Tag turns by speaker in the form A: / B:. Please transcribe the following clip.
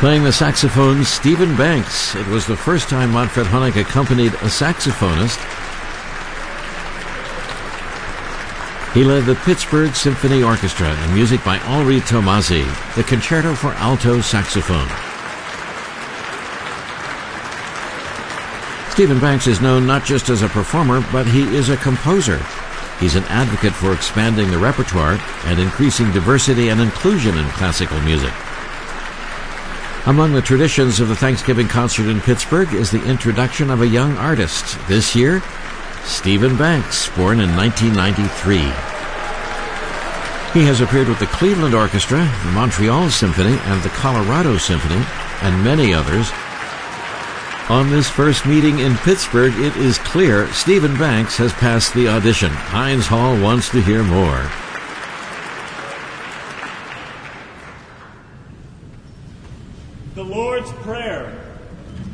A: Playing the saxophone, Stephen Banks. It was the first time Manfred Honeck accompanied a saxophonist. He led the Pittsburgh Symphony Orchestra and music by Henri Tomasi, the Concerto for Alto Saxophone. Stephen Banks is known not just as a performer, but he is a composer. He's an advocate for expanding the repertoire and increasing diversity and inclusion in classical music. Among the traditions of the Thanksgiving concert in Pittsburgh is the introduction of a young artist. This year, Stephen Banks, born in 1993. He has appeared with the Cleveland Orchestra, the Montreal Symphony, and the Colorado Symphony, and many others. On this first meeting in Pittsburgh, it is clear Stephen Banks has passed the audition. Heinz Hall wants to hear more.
B: The Lord's Prayer.